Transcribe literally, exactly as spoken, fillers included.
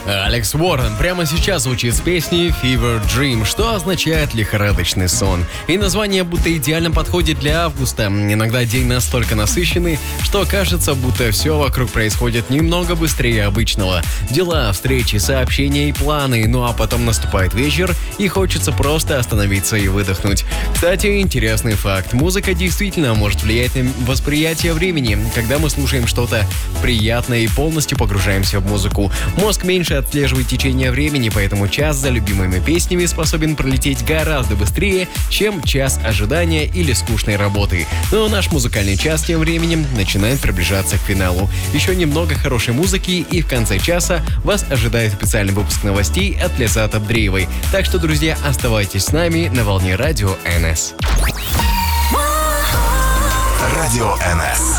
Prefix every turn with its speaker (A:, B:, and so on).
A: Алекс Уоррен прямо сейчас звучит с песней Fever Dream, что означает лихорадочный сон. И название будто идеально подходит для августа. Иногда день настолько насыщенный, что кажется, будто все вокруг происходит немного быстрее обычного. Дела, встречи, сообщения и планы, ну а потом наступает вечер и хочется просто остановиться и выдохнуть. Кстати, интересный факт. Музыка действительно может влиять на восприятие времени. Когда мы слушаем что-то приятное и полностью погружаемся в музыку, мозг меньше отслеживает течение времени, поэтому час за любимыми песнями способен пролететь гораздо быстрее, чем час ожидания или скучной работы. Но наш музыкальный час тем временем начинает приближаться к финалу. Еще немного хорошей музыки, и в конце часа вас ожидает специальный выпуск новостей от Лязат Абдреевой. Так что, друзья, оставайтесь с нами на волне Радио эн эс.
B: Радио эн эс.